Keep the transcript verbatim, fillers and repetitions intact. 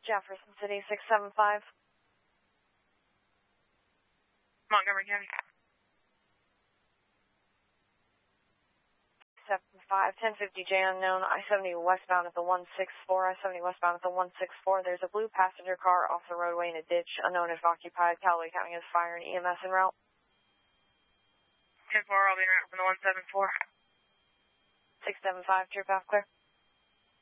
Jefferson City, six seven five. Montgomery County. seven five, ten fifty J unknown, I seventy westbound at the one six four, I seventy westbound at the one six four. There's a blue passenger car off the roadway in a ditch, unknown if occupied. Callaway County has fire and E M S en route. ten four, I'll be in route from the one seven four. six seven five, trip off clear.